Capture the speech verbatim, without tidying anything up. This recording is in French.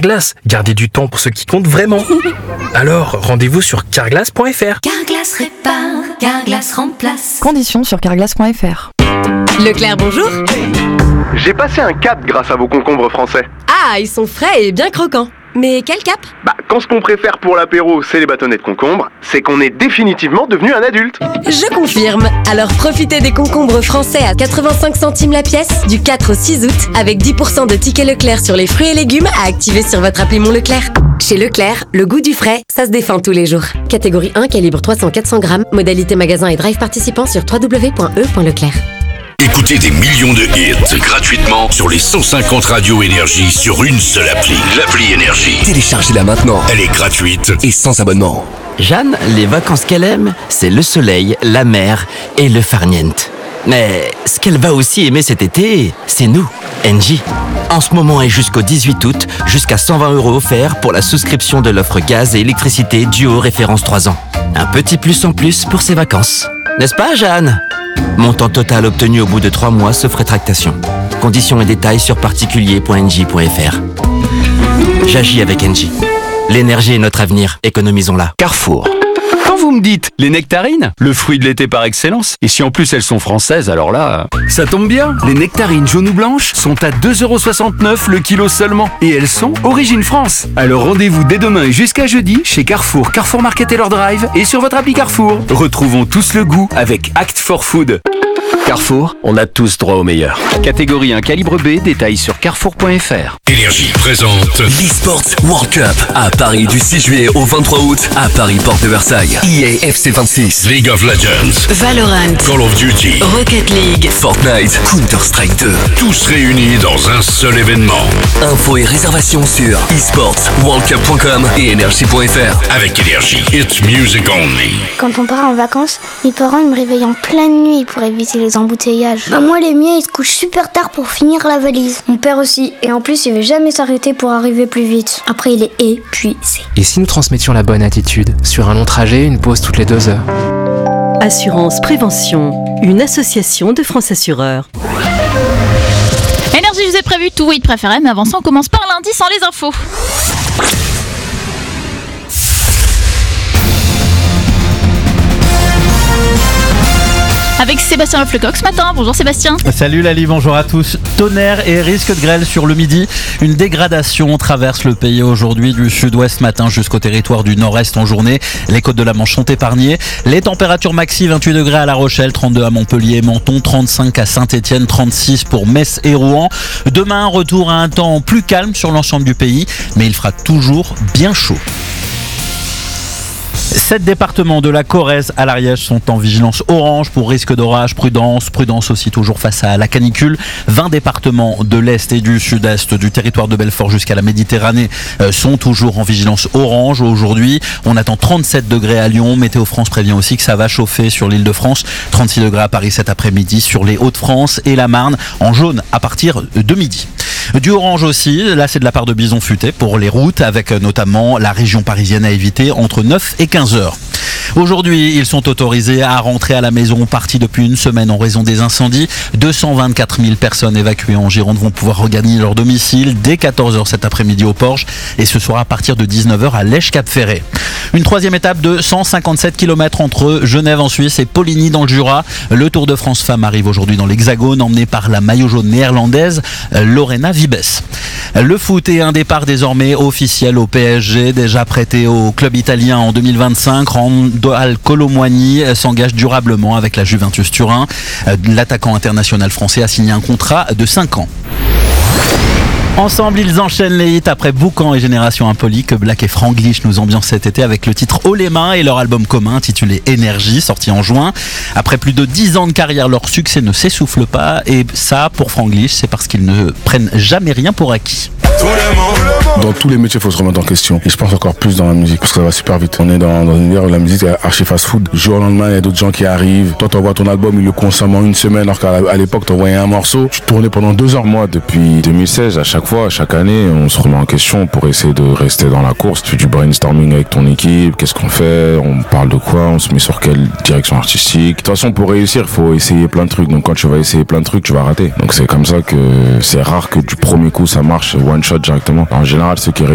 Carglass, gardez du temps pour ce qui compte vraiment. Alors, rendez-vous sur carglass point f r. Carglass répare, Carglass remplace. Conditions sur carglass point f r. Leclerc, bonjour. J'ai passé un cap grâce à vos concombres français. Ah, ils sont frais et bien croquants. Mais quel cap? Bah, quand ce qu'on préfère pour l'apéro, c'est les bâtonnets de concombre, c'est qu'on est définitivement devenu un adulte. Je confirme. Alors profitez des concombres français à quatre-vingt-cinq centimes la pièce du quatre au six août avec dix pour cent de tickets Leclerc sur les fruits et légumes à activer sur votre appli Mon Leclerc. Chez Leclerc, le goût du frais, ça se défend tous les jours. Catégorie un, calibre trois cents à quatre cents grammes, modalité magasin et drive participant sur w w w point e point leclerc. Écoutez des millions de hits gratuitement sur les cent cinquante radios Énergie sur une seule appli. L'appli Énergie. Téléchargez-la maintenant. Elle est gratuite et sans abonnement. Jeanne, les vacances qu'elle aime, c'est le soleil, la mer et le farniente. Mais ce qu'elle va aussi aimer cet été, c'est nous, Engie. En ce moment et jusqu'au dix-huit août, jusqu'à cent vingt euros offerts pour la souscription de l'offre gaz et électricité duo référence trois ans. Un petit plus en plus pour ses vacances. N'est-ce pas, Jeanne ? Montant total obtenu au bout de trois mois sauf rétractation. Conditions et détails sur particulier point engie point f r. J'agis avec Engie. L'énergie est notre avenir, économisons-la. Carrefour. Quand vous me dites les nectarines, le fruit de l'été par excellence, et si en plus elles sont françaises, alors là, ça tombe bien. Les nectarines jaunes ou blanches sont à deux euros soixante-neuf le kilo seulement, et elles sont origine France. Alors rendez-vous dès demain et jusqu'à jeudi chez Carrefour, Carrefour Market et leur drive, et sur votre appli Carrefour. Retrouvons tous le goût avec Act for Food. Carrefour, on a tous droit au meilleur. Catégorie un, calibre B, détails sur carrefour point f r. Énergie présente l'eSports World Cup à Paris du six juillet au vingt-trois août à Paris Porte de Versailles. E A F C vingt-six, League of Legends, Valorant, Call of Duty, Rocket League, Fortnite, Counter-Strike deux. tous réunis dans un seul événement. Infos et réservations sur e sports world cup point com et énergie point f r. Avec Énergie, it's music only. Quand on part en vacances, mes parents ils me réveillent en pleine nuit pour éviter les embouteillages. Bah moi les miens ils se couchent super tard pour finir la valise. Mon père aussi, et en plus il veut jamais s'arrêter pour arriver plus vite. Après il est épuisé. Et si nous transmettions la bonne attitude? Sur un long trajet, une pause toutes les deux heures. Assurance Prévention, une association de France Assureurs. Énergie, je vous ai prévu tout, oui, de préféré, mais avant ça, on commence par lundi sans les infos. Avec Sébastien Leflecoq ce matin. Bonjour Sébastien. Salut Lali, bonjour à tous. Tonnerre et risque de grêle sur le midi. Une dégradation traverse le pays aujourd'hui du sud-ouest matin jusqu'au territoire du nord-est en journée. Les côtes de la Manche sont épargnées. Les températures maxi, vingt-huit degrés à La Rochelle, trente-deux à Montpellier et Menton, trente-cinq à Saint-Étienne, trente-six pour Metz et Rouen. Demain, retour à un temps plus calme sur l'ensemble du pays, mais il fera toujours bien chaud. Sept départements de la Corrèze à l'Ariège sont en vigilance orange pour risque d'orage, prudence, prudence aussi toujours face à la canicule. vingt départements de l'Est et du Sud-Est du territoire de Belfort jusqu'à la Méditerranée sont toujours en vigilance orange. Aujourd'hui, on attend trente-sept degrés à Lyon. Météo France prévient aussi que ça va chauffer sur l'île de France. trente-six degrés à Paris cet après-midi, sur les Hauts-de-France et la Marne, en jaune à partir de midi. Du orange aussi, là c'est de la part de Bison Futé pour les routes, avec notamment la région parisienne à éviter entre neuf et quinze heures. Aujourd'hui, ils sont autorisés à rentrer à la maison partis depuis une semaine en raison des incendies. deux cent vingt-quatre mille personnes évacuées en Gironde vont pouvoir regagner leur domicile dès quatorze heures cet après-midi au Porche, et ce sera à partir de dix-neuf heures à Lèche-Cap-Ferré. Une troisième étape de cent cinquante-sept kilomètres entre Genève en Suisse et Poligny dans le Jura. Le Tour de France Femmes arrive aujourd'hui dans l'Hexagone, emmené par la maillot jaune néerlandaise Lorena Vibes. Le foot est un départ désormais officiel au P S G, déjà prêté au club italien en deux mille vingt-cinq. Randal Kolo Muani s'engage durablement avec la Juventus Turin. L'attaquant international français a signé un contrat de cinq ans. Ensemble, ils enchaînent les hits après Boucan et Génération Impoli, que Black et Franglish nous ambiancent cet été avec le titre Haut les mains et leur album commun intitulé Énergie, sorti en juin. Après plus de dix ans de carrière, leur succès ne s'essouffle pas, et ça, pour Franglish, c'est parce qu'ils ne prennent jamais rien pour acquis. Dans tous les métiers, il faut se remettre en question. Et je pense encore plus dans la musique, parce que ça va super vite. On est dans, dans une ère où la musique est archi fast-food. Du jour au lendemain, il y a d'autres gens qui arrivent. Toi, t'envoies ton album, ils le consomment en une semaine, alors qu'à l'époque, t'envoyais un morceau. Tu tournais pendant deux heures. Moi, depuis deux mille seize, à chaque fois, chaque année, on se remet en question pour essayer de rester dans la course. Tu fais du brainstorming avec ton équipe. Qu'est-ce qu'on fait? On parle de quoi? On se met sur quelle direction artistique? De toute façon, pour réussir, il faut essayer plein de trucs. Donc, quand tu vas essayer plein de trucs, tu vas rater. Donc, c'est comme ça que c'est rare que du premier coup, ça marche one shot directement. En général, ceux qui